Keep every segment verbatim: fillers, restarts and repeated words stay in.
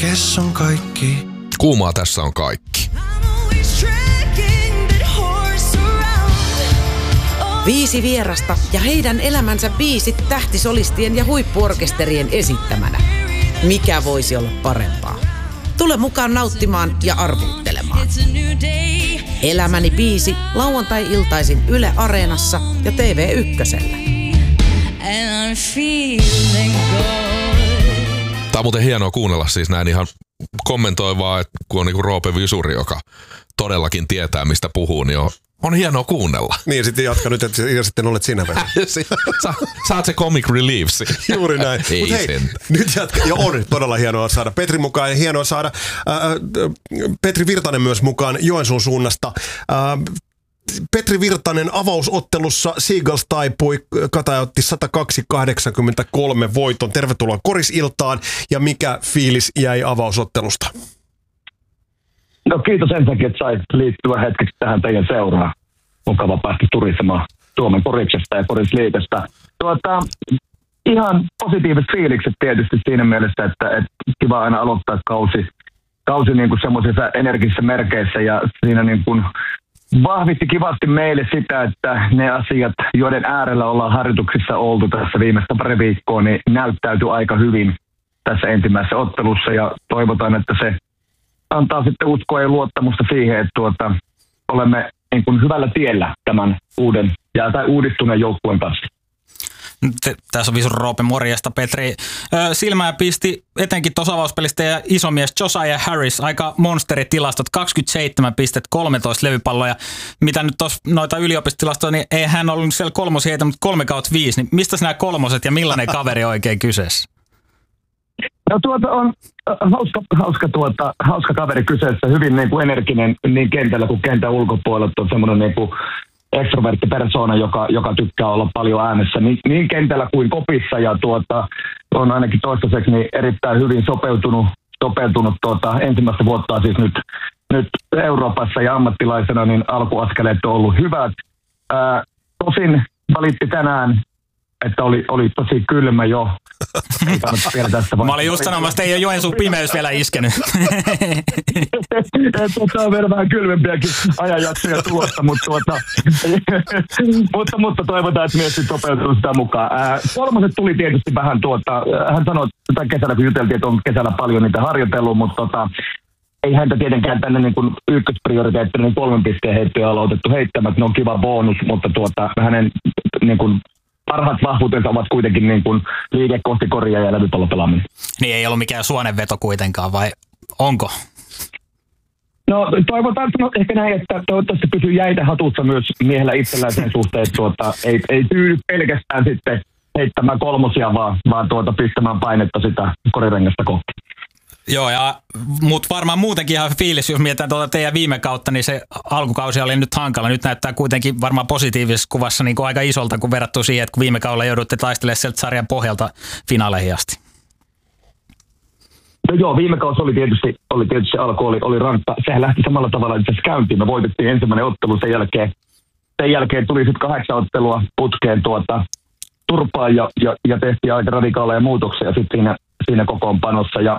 Kes on kaikki. Kuumaa tässä on kaikki. Viisi vierasta ja heidän elämänsä viisi tähtisolistien ja huippuorkesterien esittämänä. Mikä voisi olla parempaa? Tule mukaan nauttimaan ja arvuuttelemaan. Elämäni biisi lauantai-iltaisin Yle Areenassa ja T V ykkösellä. Tämä on muuten hienoa kuunnella siis näin ihan kommentoivaa, että kun on niinku Roope Vysuri, joka todellakin tietää mistä puhuu, niin on, on hienoa kuunnella. Niin, sitten jatka nyt, että ja sitten olet sinä vielä. Sä, saat se comic relief. Juuri näin. Mut hei, nyt jatka. Ja on todella hienoa saada Petri mukaan ja hienoa saada ää, Petri Virtanen myös mukaan Joensuun suunnasta. Ää, Petri Virtanen avausottelussa Seagulls taipui, Kataja otti sata kaksi kahdeksankymmentäkolme voiton. Tervetuloa Korisiltaan ja mikä fiilis jäi avausottelusta? No kiitos ensinnäkin, että sait liittyä hetkeksi tähän teidän seuraan. Mukava päästä turistamaan Suomen Koriksesta ja Korisliigasta. Tuota, ihan positiiviset fiilikset tietysti siinä mielessä, että, että kiva aina aloittaa kausi, kausi niin kuin semmoisissa energisissä merkeissä ja siinä niin kuin vahvisti kivasti meille sitä, että ne asiat, joiden äärellä ollaan harjoituksissa oltu tässä viimeistä pari viikkoa, niin näyttäytyi aika hyvin tässä ensimmäisessä ottelussa ja toivotaan, että se antaa sitten uskoa ja luottamusta siihen, että tuota, olemme niin kuin hyvällä tiellä tämän uuden ja tai uudistuneen joukkueen kanssa. Tässä on Visur Roope, morjesta Petri. Silmää pisti etenkin tuossa avauspelistä ja isomies Josiah Harris, aika monsteritilastot, kaksikymmentäseitsemän pistettä, kolmetoista levypalloja. Mitä nyt tuossa noita yliopistotilastoja, niin ei hän ollut siellä kolmosia heitä, mutta kolme kautta viisi. Niin mistä nämä kolmoset ja millainen kaveri on oikein kyseessä? No tuota on hauska, hauska, tuota, hauska kaveri kyseessä, hyvin niin kuin energinen niin kentällä kuin kentän ulkopuolella, on semmoinen niin kuin ekstrovertti persoona, joka, joka tykkää olla paljon äänessä niin, niin kentällä kuin kopissa ja tuota, on ainakin toistaiseksi niin erittäin hyvin sopeutunut, sopeutunut tuota, ensimmäistä vuotta siis nyt, nyt Euroopassa ja ammattilaisena, niin alkuaskeleet on ollut hyvät. Ää, tosin valitti tänään, että oli, oli tosi kylmä jo. Mä olin just sanomassa, että ei ole Joensuun pimeys vielä iskenyt. Tämä on vielä vähän kylmempiäkin ajanjaksoja tulossa, mutta, tuota, mutta, mutta toivotaan, että mies sopeutuu sitä mukaan. Ää, kolmoset tuli tietysti vähän tuota, hän sanoi, että kesällä kun juteltiin, että on kesällä paljon niitä harjoitellut, mutta tota, ei häntä tietenkään tänne niin kuin ykkösprioriteettina niin kolmen pisteen heittoja aloitettu heittämät, ne on kiva bonus, mutta tuota, hänen niin kuin parhaat vahvuutensa ovat kuitenkin niin kuin liike kohti koria ja levypallopelaaminen. Niin ei ollut mikään suonenveto kuitenkaan, vai onko? No toivotaan, että no, ehkä näin, että toivottavasti pysyy jäitä hatussa myös miehellä itsellään sen suhteen, että tuota, ei, ei tyydy pelkästään sitten heittämään kolmosia, vaan, vaan tuota, pistämään painetta sitä korirengasta kohti. Joo, ja, mutta varmaan muutenkin ihan fiilis, jos mietitään tuota teidän viime kautta, niin se alkukausi oli nyt hankala. Nyt näyttää kuitenkin varmaan positiivisessa kuvassa niin kuin aika isolta, kun verrattuna siihen, että kun viime kaudella joudutte taistelemaan sieltä sarjan pohjalta finaaleihin asti. No joo, viime kausi oli tietysti, oli tietysti alku oli, oli rankka. Sehän lähti samalla tavalla itse asiassa käyntiin. Me voitettiin ensimmäinen ottelu, sen jälkeen, sen jälkeen tuli sitten kahdeksan ottelua putkeen tuota, turpaan ja, ja, ja tehtiin aika radikaaleja muutoksia sitten siinä, siinä kokoonpanossa. Ja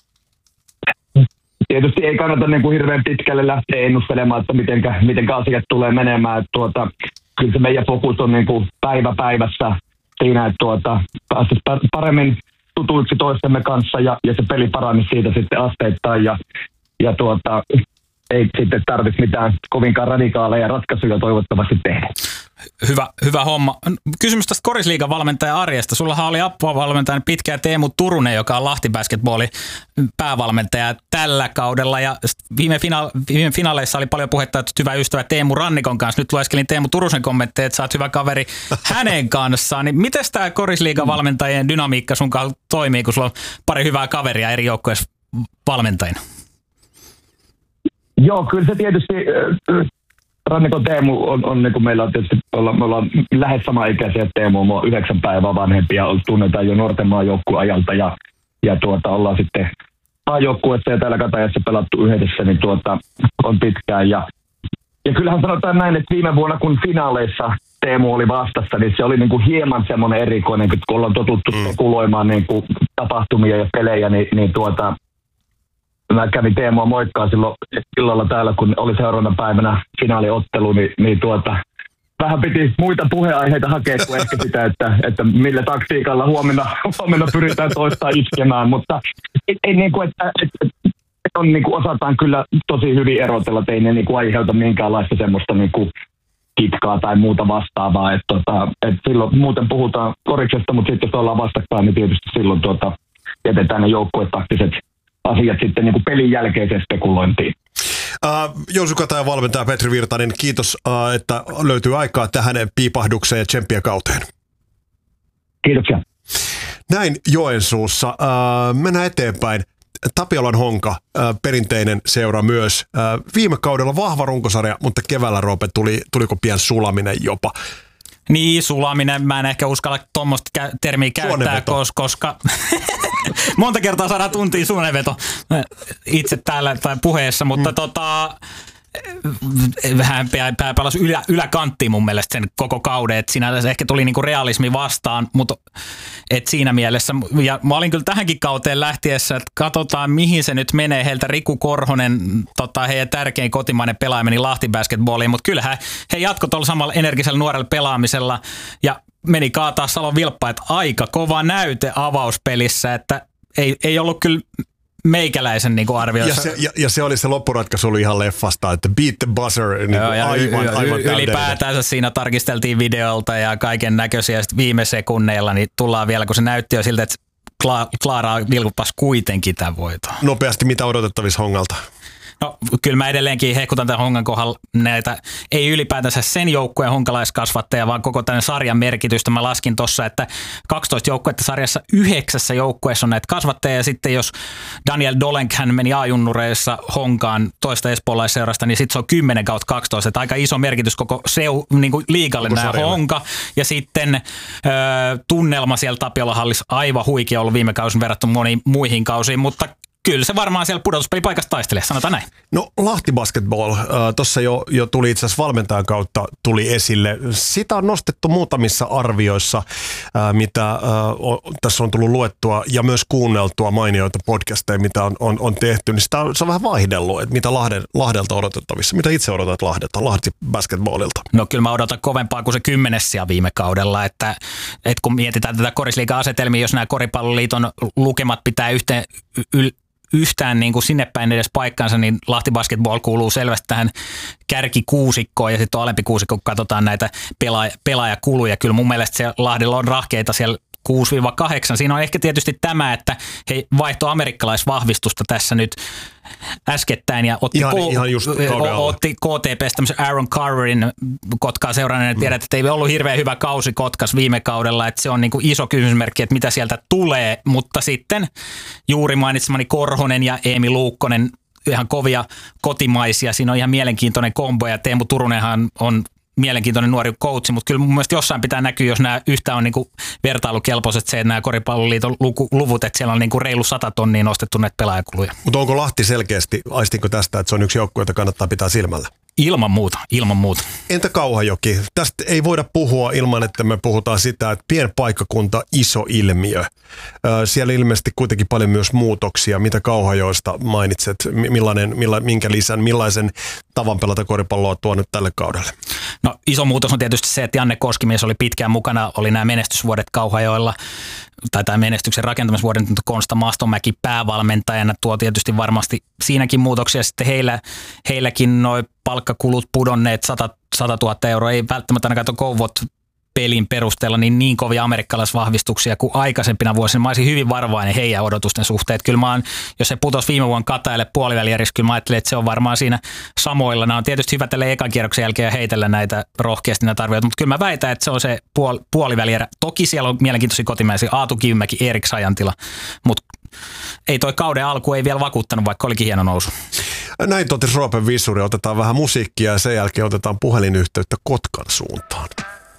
tietysti ei kannata niin kuin hirveän pitkälle lähteä ennustelemaan, että mitenkä, mitenkä asiat tulee menemään. Että tuota, kyllä se meidän fokus on niin kuin päivä päivässä siinä, että tuota, päästäisiin paremmin tutuiksi toistemme kanssa ja, ja se peli parani siitä sitten asteittain ja, ja tuota, ei sitten tarvitse mitään kovinkaan radikaaleja ratkaisuja toivottavasti tehdä. Hyvä, hyvä homma. Kysymys tästä Korisliigan valmentaja arjesta. Sullahan oli appuvalmentaja pitkään Teemu Turunen, joka on Lahti Basketballin päävalmentaja tällä kaudella. Ja viime, fina- viime finaaleissa oli paljon puhetta, että hyvä ystävä Teemu Rannikon kanssa. Nyt lueskelin Teemu Turusen kommentteja, että sä oot hyvä kaveri hänen kanssaan. Niin miten tämä Korisliigan valmentajien dynamiikka sun kanssa toimii, kun sulla on pari hyvää kaveria eri joukkueissa valmentajina? Joo, kyllä se tietysti Rannikon Teemu on, on niin kuin meillä on tietysti, olla, me ollaan lähes samaikäisiä Teemu, on yhdeksän päivää vanhempia, tunnetaan jo nuorten maajoukkueajalta ja, ja tuota, ollaan sitten maajoukkueessa ja täällä Katajassa pelattu yhdessä, niin tuota, on pitkään. Ja, ja kyllähän sanotaan näin, että viime vuonna kun finaaleissa Teemu oli vastassa, niin se oli niin kuin hieman semmoinen erikoinen, kun ollaan totuttu spekuloimaan niin kuin tapahtumia ja pelejä, niin, niin tuota, mä kävin Teemua moikkaa silloin illalla täällä, kun oli seuraavana päivänä finaaliottelu, niin, niin tuota, vähän piti muita puheenaiheita hakea kuin ehkä sitä, että, että millä taktiikalla huomenna, huomenna pyritään toista iskemään, mutta ei, ei niin kuin, että, että on, niin kuin osataan kyllä tosi hyvin erotella, että ei ne niin kuin aiheuta minkäänlaista semmoista niin kuin kitkaa tai muuta vastaavaa, että, tota, että silloin muuten puhutaan koriksesta, mutta sitten jos ollaan vastakkain, niin tietysti silloin tuota, jätetään ne joukkuetaktiset asiat sitten niin kuin pelin jälkeiseen spekulointiin. Uh, Joensuun Katajan valmentaja Petri Virtanen, kiitos, uh, että löytyy aikaa tähän piipahdukseen ja tsemppiä kauteen. Kiitoksia. Näin Joensuussa. Uh, mennään eteenpäin. Tapiolan Honka, uh, perinteinen seura myös. Uh, viime kaudella vahva runkosarja, mutta keväällä Roope tuli, tuliko pian sulaminen jopa. Niin, sulaminen. Mä en ehkä uskalla tuommoista kä- termiä käyttää, kos- koska monta kertaa saadaan tuntia suonenveto itse täällä tai puheessa, mutta mm. tota, vähän pääpalasi ylä, yläkanttiin mun mielestä sen koko kauden, että siinä ehkä tuli niinku realismi vastaan, mutta et siinä mielessä, ja mä olin kyllä tähänkin kauteen lähtiessä, että katsotaan mihin se nyt menee, heiltä Riku Korhonen, tota, heidän tärkein kotimainen pelaaja meni Lahti Basketballiin, mutta kyllähän he jatkoi tuolla samalla energisellä nuorella pelaamisella, ja meni kaataa Salon Vilppa, että aika kova näyte avauspelissä, että ei, ei ollut kyllä meikäläisen niin arvioissa. Ja se, ja, ja se oli se loppuratkaisu oli ihan leffasta, että beat the buzzer, niin Joo, aivan, y- y- aivan y- ylipäätänsä siinä tarkisteltiin videolta ja kaiken näköisiä, ja sitten viime sekunneilla niin tullaan vielä, kun se näytti jo siltä, että Kla- Klaaraa vilkuppasi kuitenkin tämän voiton. Nopeasti, mitä odotettavissa Hongalta? No kyllä mä edelleenkin hehkutan tämän Hongan kohdalla näitä, ei ylipäätänsä sen joukkueen honkalaiskasvattaja, vaan koko tämän sarjan merkitystä. Mä laskin tuossa, että kaksitoista joukkuetta sarjassa yhdeksässä joukkueessa on näitä kasvattajia, ja sitten jos Daniel Dolenk, hän meni A-junnureissa Honkaan toista espoolaisseurasta, niin sitten se on kymmenen kautta kaksitoista, että aika iso merkitys koko seu, niin kuin liigalle nämä Honka, ja sitten ö, tunnelma siellä Tapiola-hallissa aivan huikea ollut viime kausin verrattuna moniin muihin kausiin, mutta kyllä se varmaan siellä pudotuspelipaikassa taistelee, sanotaan näin. No Lahti Basketball, äh, tuossa jo, jo tuli itse asiassa valmentajan kautta tuli esille. Sitä on nostettu muutamissa arvioissa, äh, mitä äh, on, tässä on tullut luettua ja myös kuunneltua mainioita podcasteja, mitä on, on, on tehty. Niin sitä on, se on vähän vaihdellut, että mitä Lahden, Lahdelta odotettavissa. Mitä itse odotat Lahdelta, Lahti Basketballilta? No kyllä mä odotan kovempaa kuin se kymmenes sija viime kaudella, että, että kun mietitään tätä korisliigan asetelmia, jos nämä koripalloliiton lukemat pitää yhteen yl, yhtään niin kuin sinne päin edes paikkansa, niin Lahti Basketball kuuluu selvästi tähän kärkikuusikkoon, ja sitten on alempi kuusikko, kun katsotaan näitä pelaaja, pelaajakuluja. Kyllä mun mielestä se Lahdella on rahkeita siellä kuusi kahdeksan. Siinä on ehkä tietysti tämä, että he vaihto amerikkalaisvahvistusta tässä nyt äskettäin ja otti, ihan, ko- ihan just otti K T P:stä tämmöisen Aaron Carverin Kotkaa seuranneen. Mm. Tiedät, että ei ollut hirveän hyvä kausi Kotkas viime kaudella, että se on niin kuin iso kysymysmerkki, että mitä sieltä tulee, mutta sitten juuri mainitsemani Korhonen ja Eemi Luukkonen, ihan kovia kotimaisia, siinä on ihan mielenkiintoinen kombo, ja Teemu Turunenhan on mielenkiintoinen nuori coachi, mutta kyllä mun mielestä jossain pitää näkyä, jos nämä yhtä on niinku vertailukelpoiset se, että nämä Koripalloliiton luvut, että siellä on niinku reilu sata tonnia nostettu näitä pelaajakuluja. Mutta onko Lahti selkeästi, aistinko tästä, että se on yksi joukkue, jota kannattaa pitää silmällä? Ilman muuta, ilman muuta. Entä Kauhajoki? Tästä ei voida puhua ilman, että me puhutaan sitä, että pienpaikkakunta, iso ilmiö. Siellä ilmeisesti kuitenkin paljon myös muutoksia. Mitä Kauhajoista mainitset? Millainen, milla, minkä lisän, millaisen tavan pelata koripalloa tuo nyt tälle kaudelle? No iso muutos on tietysti se, että Janne Koskimies oli pitkään mukana, oli nämä menestysvuodet Kauhajoilla, tai tämä menestyksen rakentamisvuoden Konsta Mastonmäki päävalmentajana tuo tietysti varmasti siinäkin muutoksia. Sitten heillä, heilläkin noi palkkakulut pudonneet sata tuhatta euroa, ei välttämättä ainakaan tuon Kouvot pelin perusteella niin, niin kovia amerikkalaisvahvistuksia kuin aikaisempina vuosina. Mä olisin hyvin varovainen heidän odotusten suhteen. Kyllä mä oon, jos se putosi viime vuonna Katajalle puolivälieriksi, kyllä mä ajattelin, että se on varmaan siinä samoilla. Nämä on tietysti hyvä tälle ekan kierroksen jälkeen ja heitellä näitä rohkeasti näitä arvioita, mutta kyllä mä väitän, että se on se puol- puolivälierä. Toki siellä on mielenkiintoisia kotimaisia, Aatu Kivimäki, Erik Sajantila, mutta ei toi kauden alku ei vielä vakuuttanut, vaikka olikin hieno nousu. Näin totesi Roope Visuri. Otetaan vähän musiikkia ja sen jälkeen otetaan puhelinyhteyttä Kotkan suuntaan.